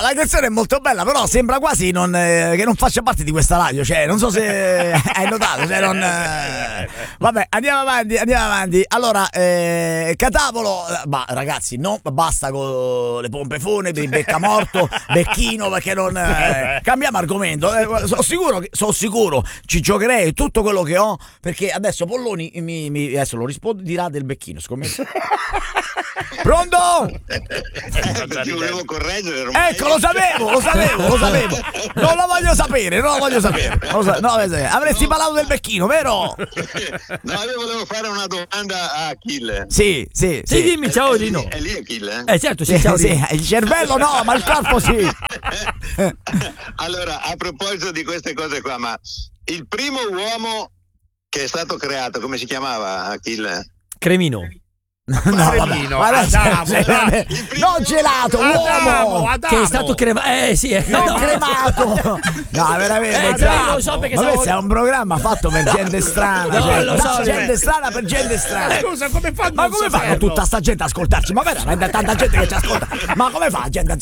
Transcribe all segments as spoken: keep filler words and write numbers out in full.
la canzone è molto bella, però sembra quasi non, eh, che non faccia parte di questa radio, cioè non so se hai notato, cioè non, eh... vabbè, andiamo avanti, andiamo avanti. Allora, eh, Catapolo, ma ragazzi, non basta con le pompe funebri, Beccamorto, Becchino, perché non eh, cambiamo argomento. Eh, sono sicuro, sono sicuro, ci giocherei tutto quello che ho, perché adesso Polloni mi, mi adesso lo rispondo, dirà del Becchino, scommetto. Pronto? Eh, ti volevo correggere ormai. Ecco, lo sapevo, lo sapevo, lo sapevo. Non lo voglio sapere, non lo voglio sapere. Non lo sa- no, avresti parlato del Becchino, vero? No, io volevo fare una domanda a Achille. Sì, sì, Sì, sì. dimmi, ciao È Rino. lì, è lì Achille? Eh? Eh certo, sì, Sì, ciao sì, Rino. il cervello no, ma il corpo sì. Allora, a proposito di queste cose qua, ma il primo uomo che è stato creato, come si chiamava Achille? Cremino. No, vabbè, ma adesso- Adamo, se- dai. non gelato, Adamo, uomo. Adamo. Che è stato cremato. Eh sì, eh, Non no. cremato. No, veramente. Eh, già. lo so perché ma stavo- questo è un programma fatto per gente strana. No, cioè, lo da so, gente eh. strana per gente strana. Scusa, come fanno Ma a non come fanno saperlo? tutta sta gente a ascoltarci? Ma veramente tanta gente che ci ascolta. Ma come fa gente?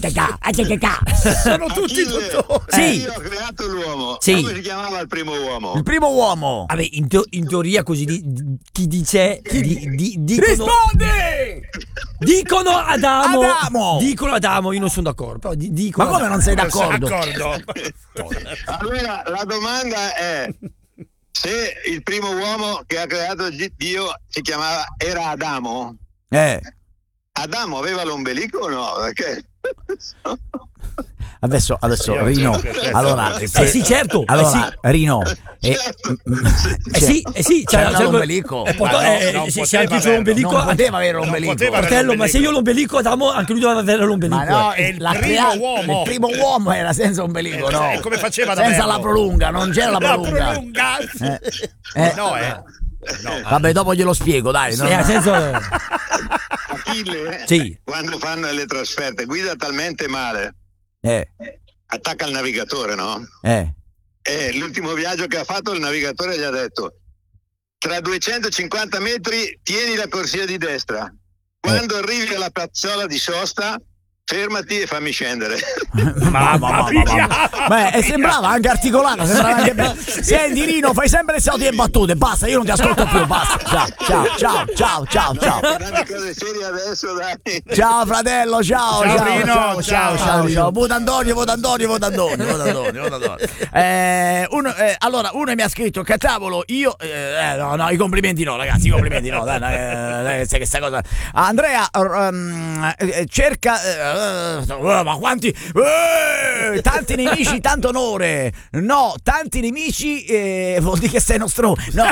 Sono tutti Achille, dottori. Sì. Io ho creato l'uomo. Sì. Come si chiamava il primo uomo? Il primo uomo. Vabbè, in, teo- in teoria così di, di- chi dice di, di- dicono, Rispondi! dicono Adamo, Adamo! dicono Adamo, io non sono d'accordo, però di- dicono Ma come non sei Non sono d'accordo? d'accordo. Allora, la domanda è se il primo uomo che ha creato Dio si chiamava era Adamo. Eh. Adamo aveva l'ombelico o no? Perché Adesso, adesso Io- Rino, io- allora, Eh sì, certo, allora, eh sì. Rino, eh, Certo. Eh sì, eh sì, c'era c'era- l'ombelico. Eh, porto- Ma no, eh, non se, se poteva anche c'è averlo. l'ombelico, non poteva avere Non l'ombelico. poteva avere fratello, ma se io ho l'ombelico. l'ombelico, Adamo anche lui doveva avere l'ombelico. Ma no, È il la primo crea- uomo. il primo uomo era senza ombelico, Eh, no? eh, come faceva ad senza averlo? la prolunga, non c'era la La prolunga. prolunga. Eh, eh, No, eh. No. Vabbè, dopo glielo spiego, dai. Sì, no? nel senso, Achille, Sì. quando fanno le trasferte, guida talmente male, Eh, attacca il navigatore, no? eh. E l'ultimo viaggio che ha fatto il navigatore gli ha detto: tra duecentocinquanta metri tieni la corsia di destra, quando arrivi alla piazzola di sosta fermati e fammi scendere. Ma, ma, ma, ma, ma. Beh, e sembrava anche articolata, sembrava anche bella. Senti Rino, fai sempre le solite battute, basta, io non ti ascolto più, basta. Ciao, ciao, ciao, ciao, ciao, ciao. Parlando di cose serie adesso, dai. Ciao fratello, ciao, Ciao, ciao, Rino, ciao, ciao, ciao, ciao, Rino. ciao. Vota Antonio, vota Antonio, vota Antonio, vota Antonio, vota Antonio. Eh, uno, eh, allora, uno mi ha scritto, Catavolo, io, eh, eh, no, no, i complimenti no, ragazzi, i complimenti no, dai, dai, dai, dai, sai questa cosa. Andrea, um, eh, cerca, eh, ma quanti, eh, tanti nemici, tanto onore. No, tanti nemici, eh, vuol dire che sei nostro, no.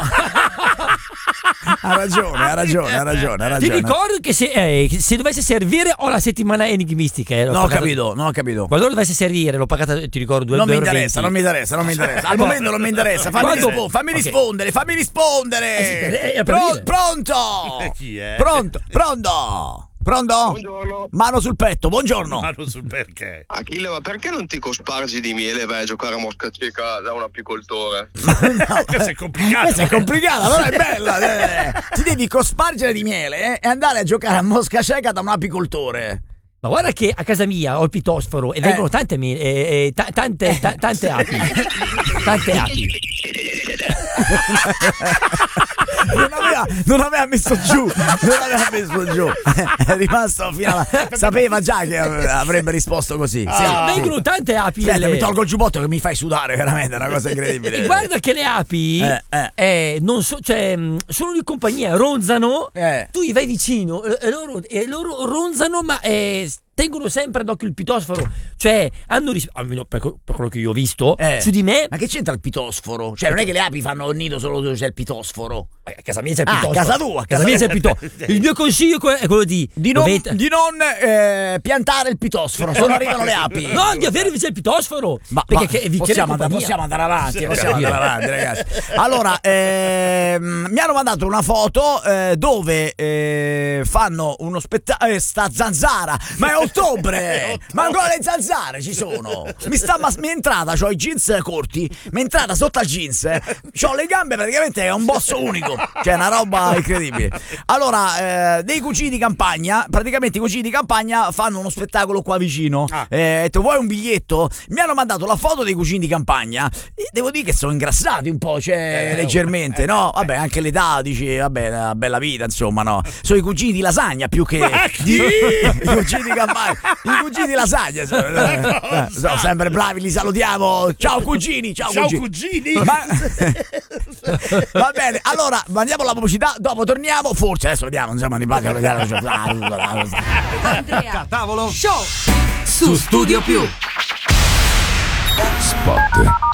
Ha ragione, ha ragione, ha ragione, ha ti ragione. ricordo che se, eh, che se dovesse servire ho la settimana enigmistica. eh, l'ho Non ho pagata- capito, non ho capito. Quando dovesse servire, l'ho pagata, ti ricordo, due Non mi euro e interessa, venti. non mi interessa, non mi interessa. Al momento non mi interessa. Fammi, Quando- rispo- fammi Ok. rispondere, fammi rispondere. Eh sì, per- eh, per Pro- dire. pronto? Chi è? Pronto? Pronto? Pronto? Buongiorno. Mano sul petto, buongiorno. Mano sul perché? Achille, ma perché non ti cospargi di miele e vai a giocare a mosca cieca da un apicoltore? No, Questa è complicata. Questa è complicata, però è bella. eh. Ti devi cospargere di miele eh, e andare a giocare a mosca cieca da un apicoltore. Ma guarda che a casa mia ho il pitosforo e vengono tante, me- eh, eh, ta- tante, ta- tante api. Tante api. Non aveva, non aveva messo giù, non aveva messo giù. È rimasto fino alla. Sapeva già che avrebbe risposto così. Sì, Ah, sì. vengono tante api. Senta, nelle- mi tolgo il giubbotto che mi fai sudare, veramente, è una cosa incredibile. E guarda che le api Eh, eh. eh, non so, cioè, mh, sono di compagnia, ronzano, Eh. tu gli vai vicino e, e loro, e loro ronzano, ma eh, tengono sempre d'occhio il pitosforo, cioè hanno ris- almeno per, per quello che io ho visto Eh. su di me. Ma che c'entra il pitosforo? Cioè, non è che le api fanno il nido solo dove c'è il pitosforo. A casa mia c'è il Ah, pitosforo. casa tua, a casa mia c'è il pitosforo. Il mio consiglio è que- è quello di Di non, dovete- di non eh, piantare il pitosforo, se no arrivano le api. No, di avere invece il pitosforo. Ma, perché ma che- vi possiamo, crea andare, compagnia. possiamo andare avanti, Sì, possiamo capito. andare avanti, ragazzi. Allora, ehm, mi hanno mandato una foto eh, dove eh, fanno uno spettacolo. Eh, sta zanzara, ma è ottobre, ma ancora le zanzare ci sono. Mi sta ma- mi è entrata, c'ho i jeans corti, mi è entrata sotto al jeans, eh, c'ho le gambe praticamente è un bosso unico, cioè una roba incredibile. Allora, eh, dei cugini di campagna, praticamente i cugini di campagna fanno uno spettacolo qua vicino. Ah. Eh, ho detto, vuoi un biglietto? Mi hanno mandato la foto dei cugini di campagna e devo dire che sono ingrassati un po', cioè Eh, leggermente, eh, no? Vabbè, anche l'età, dici, vabbè, una bella vita, insomma, no? Sono i cugini di lasagna più che Ma di, chi? i cugini di campagna, i cugini di lasagna sono, eh, sono sempre bravi, li salutiamo. Ciao cugini, ciao, Ciao cugini. cugini. Ma- va bene, allora mandiamo la pubblicità, dopo torniamo, forse adesso vediamo, insomma, mi pare Andrea Tavolo Show su Studio Più. Spot.